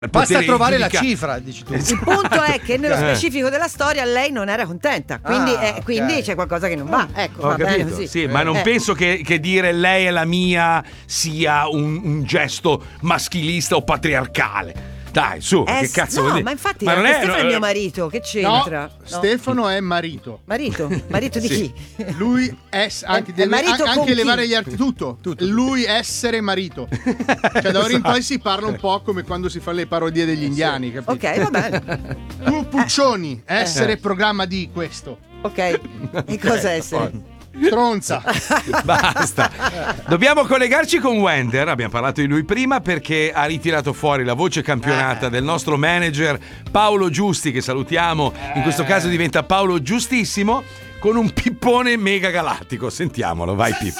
Basta trovare la cifra, dici tu. Il punto è che nello specifico della storia lei non era contenta, quindi c'è qualcosa che non va. Ecco, va bene così. Sì, ma non penso che dire lei è la mia sia un gesto maschilista o patriarcale. Dai, su, che cazzo vuol dire? Ma infatti Stefano è mio marito, che c'entra? No, Stefano è marito. Marito di chi? Lui è anche marito anche levare chi? gli arti tutto. Lui essere marito. Cioè da ora in poi si parla un po' come quando si fa le parodie degli indiani, capito? Ok, va bene. Tu Puccioni, essere programma di questo. Ok. E cosa essere? Stronza. Basta. Dobbiamo collegarci con Wender. Abbiamo parlato di lui prima perché ha ritirato fuori la voce campionata del nostro manager Paolo Giusti, che salutiamo. In questo caso diventa Paolo Giustissimo, con un pippone mega galattico. Sentiamolo, vai Pippo.